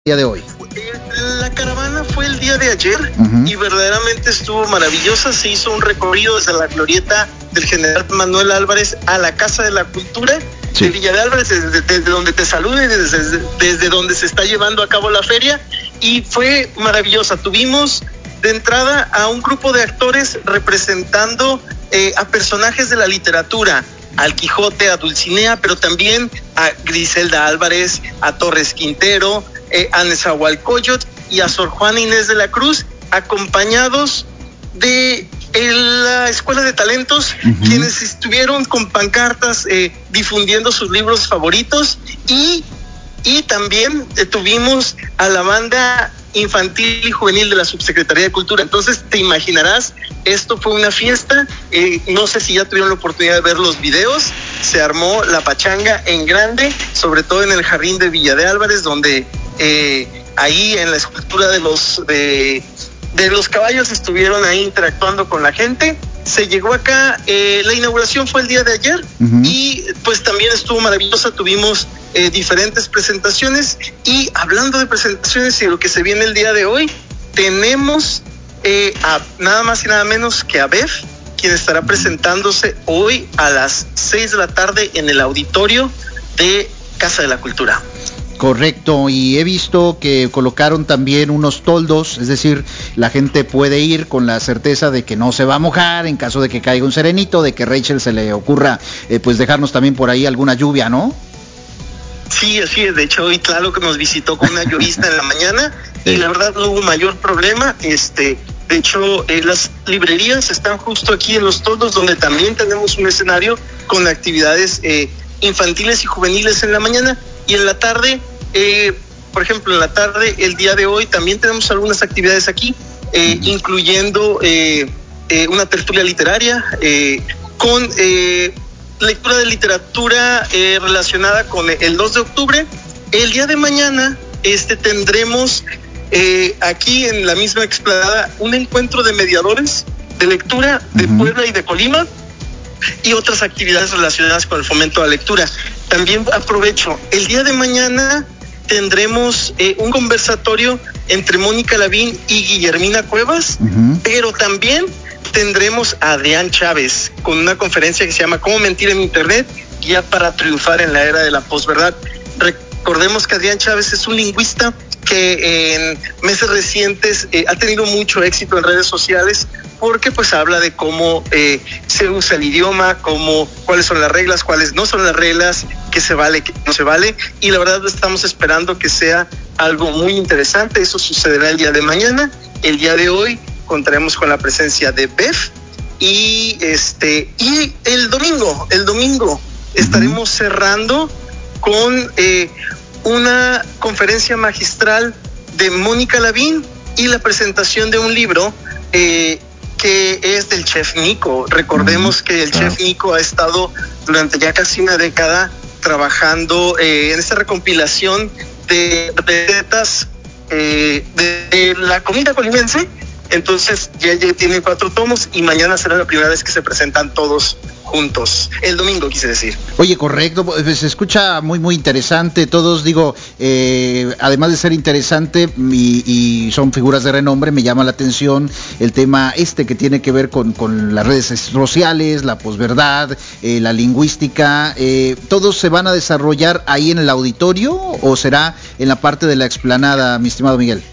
día de hoy? La caravana fue el día de ayer y verdaderamente estuvo maravillosa. Se hizo un recorrido desde la glorieta del general Manuel Álvarez a la Casa de la Cultura de Villa de Álvarez, desde donde te saludo y desde donde se está llevando a cabo la feria, y fue maravillosa. Tuvimos de entrada a un grupo de actores representando a personajes de la literatura, al Quijote, a Dulcinea, pero también a Griselda Álvarez, a Torres Quintero, a Nezahualcóyotl y a Sor Juana Inés de la Cruz, acompañados de la Escuela de Talentos, quienes estuvieron con pancartas difundiendo sus libros favoritos, y también tuvimos a la banda infantil y juvenil de la Subsecretaría de Cultura. Entonces te imaginarás, esto fue una fiesta. No sé si ya tuvieron la oportunidad de ver los videos. Se armó la pachanga en grande, sobre todo en el jardín de Villa de Álvarez, donde ahí en la escultura de los caballos estuvieron ahí interactuando con la gente. Se llegó acá, la inauguración fue el día de ayer, y pues también estuvo maravillosa. Tuvimos diferentes presentaciones, y hablando de presentaciones y de lo que se viene el día de hoy, tenemos a nada más y nada menos que a Bev, quien estará presentándose hoy a las 6 de la tarde en el auditorio de Casa de la Cultura. Correcto, y he visto que colocaron también unos toldos, es decir, la gente puede ir con la certeza de que no se va a mojar en caso de que caiga un serenito, de que Rachel se le ocurra pues dejarnos también por ahí alguna lluvia, ¿no? Sí, así es. De hecho, hoy claro que nos visitó con una llovista en la mañana, y la verdad no hubo mayor problema. De hecho, las librerías están justo aquí en los toldos, donde también tenemos un escenario con actividades infantiles y juveniles en la mañana, y en la tarde, por ejemplo, en la tarde, el día de hoy, también tenemos algunas actividades aquí, incluyendo una tertulia literaria con lectura de literatura relacionada con el 2 de octubre. El día de mañana tendremos aquí en la misma explanada un encuentro de mediadores de lectura de Puebla y de Colima, y otras actividades relacionadas con el fomento a la lectura. También aprovecho, el día de mañana tendremos un conversatorio entre Mónica Lavín y Guillermina Cuevas, pero también tendremos a Adrián Chávez con una conferencia que se llama ¿Cómo mentir en Internet? Guía para triunfar en la era de la posverdad. Recordemos que Adrián Chávez es un lingüista que en meses recientes ha tenido mucho éxito en redes sociales, porque pues habla de cómo se usa el idioma, cuáles son las reglas, cuáles no son las reglas, qué se vale, qué no se vale, y la verdad estamos esperando que sea algo muy interesante. Eso sucederá el día de mañana. El día de hoy contaremos con la presencia de Bev, y el domingo estaremos cerrando con una conferencia magistral de Mónica Lavín y la presentación de un libro que es del chef Nico. Recordemos que el chef Nico ha estado durante ya casi una década trabajando en esta recompilación de recetas de la comida colimense. Entonces ya tiene 4 tomos, y mañana será la primera vez que se presentan todos juntos. El domingo, quise decir. Oye, correcto, se escucha muy muy interesante. Todos, digo, además de ser interesante y son figuras de renombre, me llama la atención el tema que tiene que ver con las redes sociales, la posverdad, la lingüística. ¿Todos se van a desarrollar ahí en el auditorio o será en la parte de la explanada, mi estimado Miguel?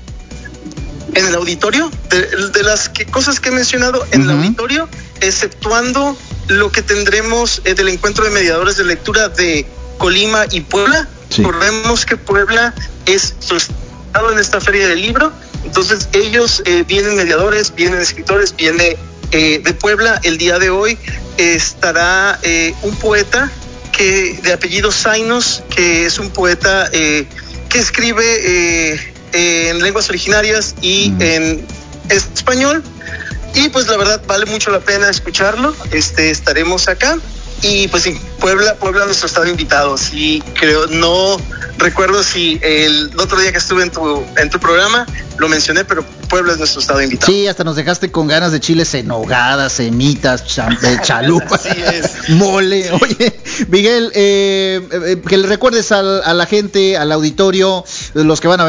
En el auditorio, de las cosas que he mencionado, en el auditorio, exceptuando lo que tendremos del encuentro de mediadores de lectura de Colima y Puebla. Recordemos que Puebla es su estado en esta feria del libro, entonces ellos vienen mediadores, vienen escritores, viene de Puebla. El día de hoy estará un poeta de apellido Zainos, que es un poeta que escribe en lenguas originarias y en español, y pues la verdad vale mucho la pena escucharlo. Estaremos acá, y pues sí, Puebla nuestro estado invitado. Sí, creo, no recuerdo si el otro día que estuve en tu programa lo mencioné, pero Puebla es nuestro estado invitado. Sí, hasta nos dejaste con ganas de chiles en nogada, semitas, chalupa, mole. Sí. Oye, Miguel, que le recuerdes a la gente, al auditorio, los que van a venir